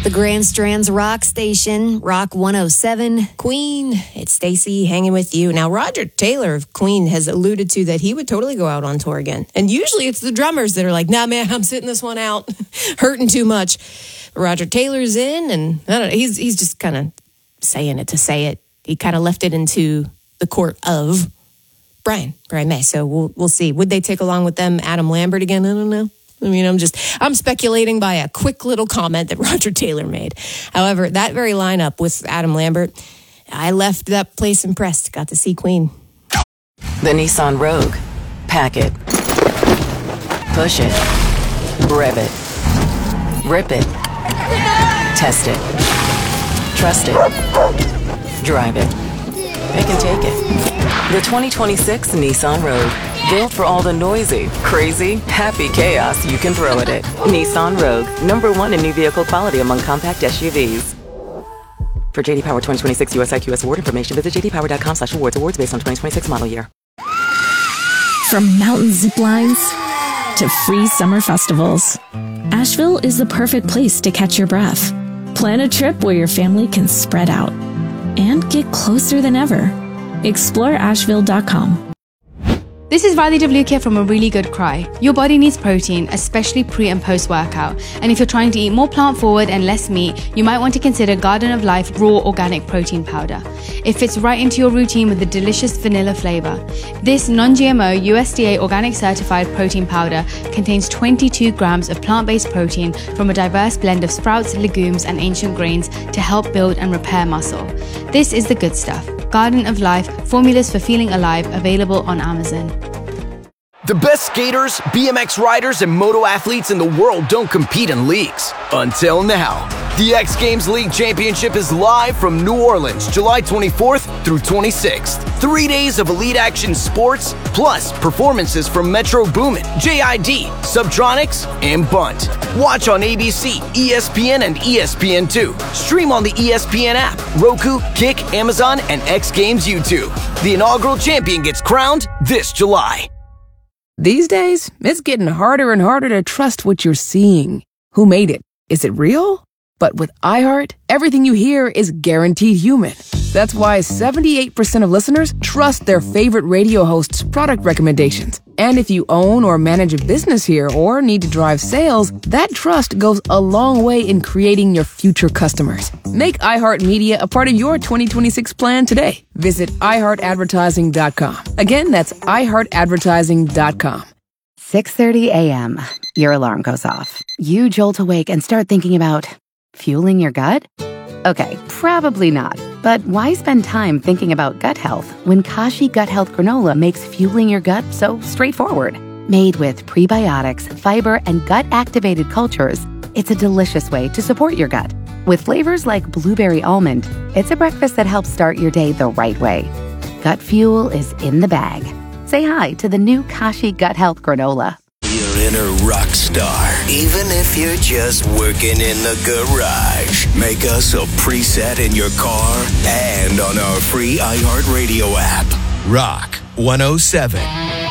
The Grand Strand's Rock Station, Rock 107. Queen, it's Stacey hanging with you. Now, Roger Taylor of Queen has alluded to that he would totally go out on tour again. And usually it's the drummers that are like, nah, man, I'm sitting this one out, hurting too much. Roger Taylor's in, and I don't know, he's just kind of saying it to say it. He kind of left it into the court of Brian May. So we'll see. Would they take along with them Adam Lambert again? I don't know. I mean, I'm speculating by a quick little comment that Roger Taylor made. However, that very lineup with Adam Lambert, I left that place impressed. Got to see Queen. The Nissan Rogue. Pack it. Push it. Rev it. Rip it. Test it. Trust it. Drive it. It can take it. The 2026 Nissan Rogue. Built for all the noisy, crazy, happy chaos you can throw at it. Nissan Rogue, #1 in new vehicle quality among compact SUVs. For JD Power 2026 US IQS award information, visit jdpower.com/awards. Awards based on 2026 model year. From mountain zip lines to free summer festivals, Asheville is the perfect place to catch your breath. Plan a trip where your family can spread out and get closer than ever. Explore Asheville.com. This is Riley W. here from A Really Good Cry. Your body needs protein, especially pre and post workout. And if you're trying to eat more plant forward and less meat, you might want to consider Garden of Life Raw Organic Protein Powder. It fits right into your routine with a delicious vanilla flavor. This non-GMO USDA organic certified protein powder contains 22 grams of plant-based protein from a diverse blend of sprouts, legumes, and ancient grains to help build and repair muscle. This is the good stuff. Garden of Life, formulas for feeling alive, available on Amazon. The best skaters, BMX riders, and moto athletes in the world don't compete in leagues. Until now. The X Games League Championship is live from New Orleans, July 24th through 26th. 3 days of elite action sports, plus performances from Metro Boomin, JID, Subtronics, and Bunt. Watch on ABC, ESPN, and ESPN2. Stream on the ESPN app, Roku, Kick, Amazon, and X Games YouTube. The inaugural champion gets crowned this July. These days, it's getting harder and harder to trust what you're seeing. Who made it? Is it real? But with iHeart, everything you hear is guaranteed human. That's why 78% of listeners trust their favorite radio host's product recommendations. And if you own or manage a business here or need to drive sales, that trust goes a long way in creating your future customers. Make iHeartMedia a part of your 2026 plan today. Visit iHeartAdvertising.com. Again, that's iHeartAdvertising.com. 6:30 a.m. Your alarm goes off. You jolt awake and start thinking about fueling your gut? Okay, probably not. But why spend time thinking about gut health when Kashi Gut Health Granola makes fueling your gut so straightforward? Made with prebiotics, fiber, and gut-activated cultures, it's a delicious way to support your gut. With flavors like blueberry almond, it's a breakfast that helps start your day the right way. Gut fuel is in the bag. Say hi to the new Kashi Gut Health Granola. Your inner rock star, even if you're just working in the garage. Make us a preset in your car and on our free iHeartRadio app. Rock 107.